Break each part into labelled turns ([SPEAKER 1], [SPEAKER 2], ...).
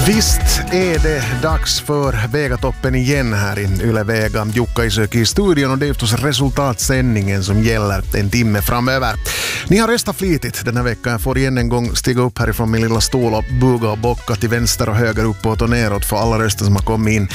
[SPEAKER 1] Visst är det dags för Vegatoppen igen här i Yle Vega. Jukka Isök i studion och det är förstås resultatsändningen som gäller en timme framöver. Ni har röstat flitigt den här veckan. Jag får igen en gång stiga upp härifrån min lilla stol och buga och bocka till vänster och höger, uppåt och neråt för alla röster som har kommit in.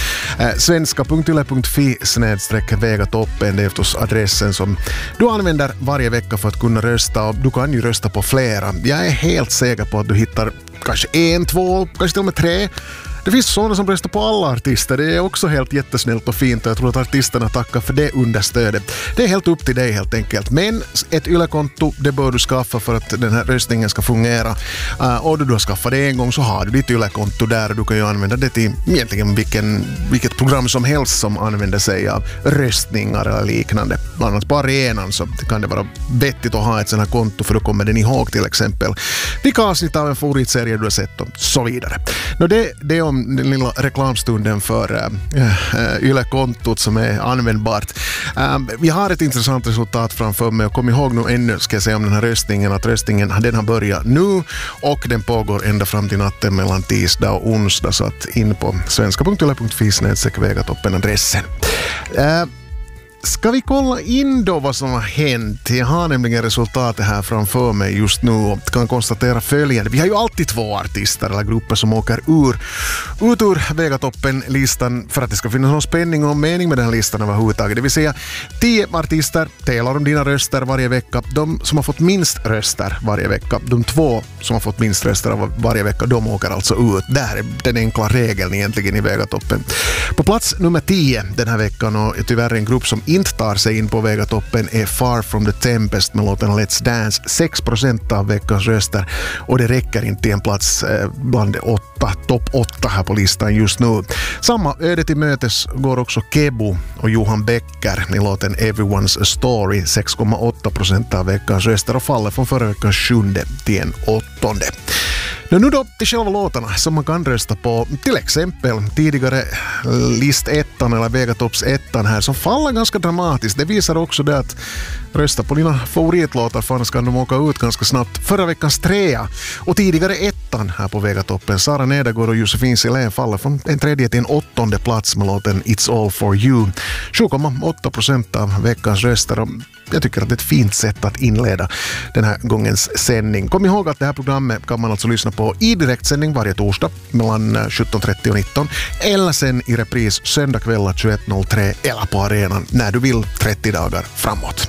[SPEAKER 1] svenska.yle.fi/Vegatoppen, det är förstås adressen som du använder varje vecka för att kunna rösta, och du kan ju rösta på flera. Jag är helt säker på att du hittar kanske 1, 2, kanske till och med 3. Det finns sådana som röstar på alla artister. Det är också helt jättesnällt och fint, och jag tror att artisterna tackar för det understödet. Det är helt upp till dig helt enkelt. Men ett Yle-konto, det bör du skaffa för att den här röstningen ska fungera. Och du har skaffat det en gång, så har du ditt Yle-konto där, och du kan ju använda det till egentligen vilket program som helst som använder sig av röstningar eller liknande. Bland annat på arenan så kan det vara vettigt att ha ett sådant här konto, för då kommer den ihåg till exempel vilka avsnitt av en favoritserie du har sett och så vidare. Det är om den lilla reklamstunden för Yle-kontot som är användbart. Vi har ett intressant resultat framför mig, och kom ihåg nu ännu, ska jag säga om den här röstningen, att röstningen den har börjat nu och den pågår ända fram till natten mellan tisdag och onsdag, så att in på svenska.yle.fi/Vegatoppen adressen. Ska vi kolla in då vad som har hänt? Jag har nämligen resultatet här framför mig just nu och kan konstatera följande. Vi har ju alltid 2 artister eller grupper som åker ut ur Vegatoppen-listan för att det ska finnas någon spänning och mening med den här listan överhuvudtaget. Det vill säga 10 artister delar om dina röster varje vecka. De som har fått minst röster varje vecka, de 2 som har fått minst röster varje vecka, de åker alltså ut. Det här är den enkla regeln egentligen i Vegatoppen. På plats nummer 10 den här veckan, och tyvärr en grupp som inte tar sig in på Vegatoppen, är Far From The Tempest med låten Let's Dance. 6% av veckans röster, och det räcker inte till en plats bland topp 8 här på listan just nu. Samma öde till mötes går också Kebo och Johan Becker med låten Everyone's a Story. 6,8% av veckans röster och faller från förra veckans 7:e till en 8:e. Nu då till själva låtarna som man kan rösta på, till exempel tidigare listettan eller Vegatopps ettan här, som faller ganska dramatiskt. Det visar också det att rösta på dina favoritlåtar, för annars kan de åka ut ganska snabbt. Förra veckans 3 och tidigare ettan här på Vegatoppen, Sara Nedergaard och Josefin Silén, faller från en 3:e till en 8:e plats med låten It's All For You. 7,8% av veckans röster, och jag tycker att det är ett fint sätt att inleda den här gångens sändning. Kom ihåg att det här programmet kan man alltså lyssna på i direktsändning varje torsdag mellan 17:30 och 19, eller sen i repris söndag kväll 21:03 eller på arenan när du vill 30 dagar framåt.